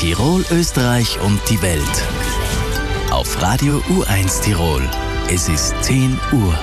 Tirol, Österreich und die Welt. Auf Radio U1 Tirol. Es ist 10 Uhr.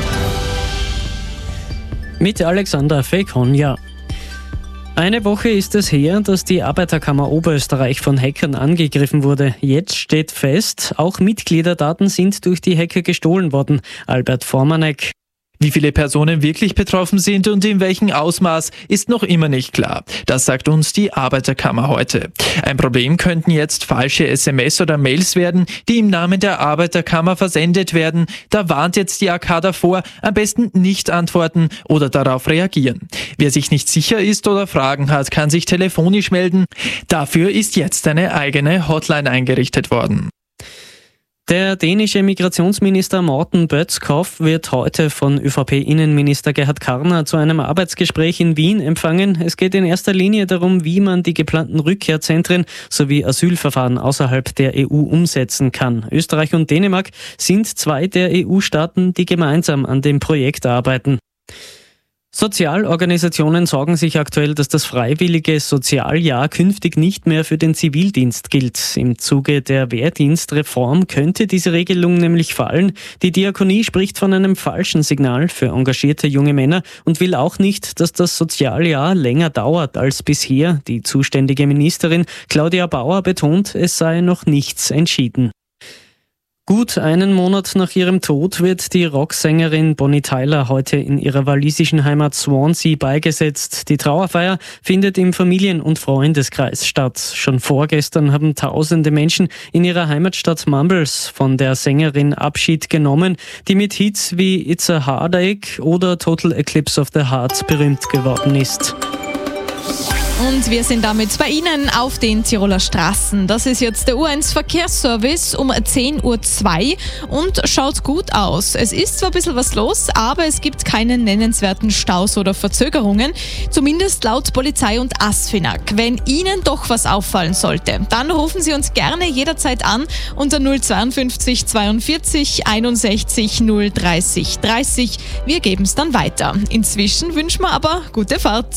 Mit Alexander Fekonja. Eine Woche ist es her, dass die Arbeiterkammer Oberösterreich von Hackern angegriffen wurde. Jetzt steht fest, auch Mitgliederdaten sind durch die Hacker gestohlen worden. Albert Formanek. Wie viele Personen wirklich betroffen sind und in welchem Ausmaß, ist noch immer nicht klar. Das sagt uns die Arbeiterkammer heute. Ein Problem könnten jetzt falsche SMS oder Mails werden, die im Namen der Arbeiterkammer versendet werden. Da warnt jetzt die AK davor, am besten nicht antworten oder darauf reagieren. Wer sich nicht sicher ist oder Fragen hat, kann sich telefonisch melden. Dafür ist jetzt eine eigene Hotline eingerichtet worden. Der dänische Migrationsminister Morten Bødskov wird heute von ÖVP-Innenminister Gerhard Karner zu einem Arbeitsgespräch in Wien empfangen. Es geht in erster Linie darum, wie man die geplanten Rückkehrzentren sowie Asylverfahren außerhalb der EU umsetzen kann. Österreich und Dänemark sind zwei der EU-Staaten, die gemeinsam an dem Projekt arbeiten. Sozialorganisationen sorgen sich aktuell, dass das freiwillige Sozialjahr künftig nicht mehr für den Zivildienst gilt. Im Zuge der Wehrdienstreform könnte diese Regelung nämlich fallen. Die Diakonie spricht von einem falschen Signal für engagierte junge Männer und will auch nicht, dass das Sozialjahr länger dauert als bisher. Die zuständige Ministerin Claudia Bauer betont, es sei noch nichts entschieden. Gut einen Monat nach ihrem Tod wird die Rocksängerin Bonnie Tyler heute in ihrer walisischen Heimat Swansea beigesetzt. Die Trauerfeier findet im Familien- und Freundeskreis statt. Schon vorgestern haben tausende Menschen in ihrer Heimatstadt Mumbles von der Sängerin Abschied genommen, die mit Hits wie It's a Heartache oder Total Eclipse of the Heart berühmt geworden ist. Und wir sind damit bei Ihnen auf den Tiroler Straßen. Das ist jetzt der U1 Verkehrsservice um 10.02 Uhr und schaut gut aus. Es ist zwar ein bisschen was los, aber es gibt keine nennenswerten Staus oder Verzögerungen. Zumindest laut Polizei und ASFINAG. Wenn Ihnen doch was auffallen sollte, dann rufen Sie uns gerne jederzeit an unter 052 42 61 030 30. Wir geben es dann weiter. Inzwischen wünschen wir aber gute Fahrt.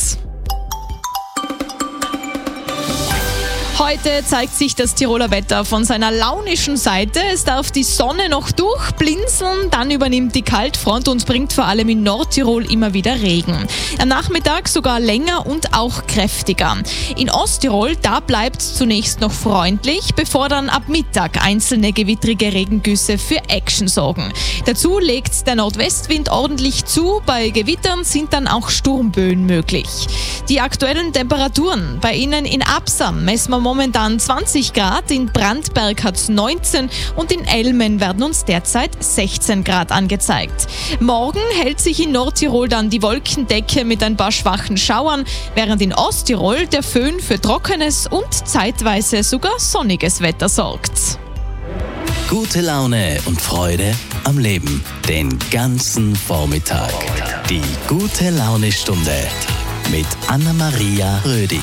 Heute zeigt sich das Tiroler Wetter von seiner launischen Seite. Es darf die Sonne noch durchblinzeln, dann übernimmt die Kaltfront und bringt vor allem in Nordtirol immer wieder Regen. Am Nachmittag sogar länger und auch kräftiger. In Osttirol, da bleibt es zunächst noch freundlich, bevor dann ab Mittag einzelne gewittrige Regengüsse für Action sorgen. Dazu legt der Nordwestwind ordentlich zu, bei Gewittern sind dann auch Sturmböen möglich. Die aktuellen Temperaturen bei Ihnen in Absam messen wir momentan 20 Grad, in Brandberg hat es 19 und in Elmen werden uns derzeit 16 Grad angezeigt. Morgen hält sich in Nordtirol dann die Wolkendecke mit ein paar schwachen Schauern, während in Osttirol der Föhn für trockenes und zeitweise sogar sonniges Wetter sorgt. Gute Laune und Freude am Leben. Den ganzen Vormittag. Die gute Laune-Stunde mit Anna-Maria Rödi.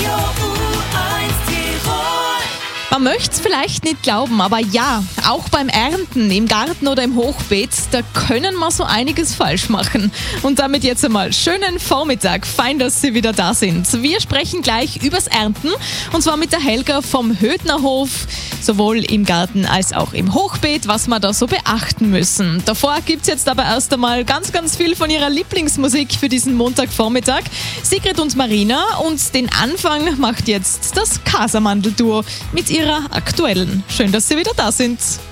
Man möchte es vielleicht nicht glauben, aber ja, auch beim Ernten im Garten oder im Hochbeet, da können wir so einiges falsch machen. Und damit jetzt einmal schönen Vormittag. Fein, dass Sie wieder da sind. Wir sprechen gleich übers Ernten und zwar mit der Helga vom Hödnerhof, sowohl im Garten als auch im Hochbeet, was wir da so beachten müssen. Davor gibt es jetzt aber erst einmal ganz, ganz viel von ihrer Lieblingsmusik für diesen Montagvormittag. Sigrid und Marina, und den Anfang macht jetzt das Casamandel-Duo mit ihrer aktuellen. Schön, dass Sie wieder da sind.